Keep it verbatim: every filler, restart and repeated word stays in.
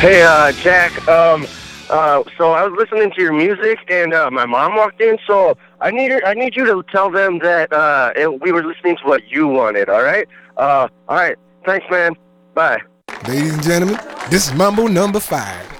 Hey, uh, Jack. Um, uh, so I was listening to your music, and uh, my mom walked in. So I need her, I need you to tell them that uh, it, we were listening to what you wanted. All right. Uh, all right. Thanks, man. Bye. Ladies and gentlemen, this is Mambo number five.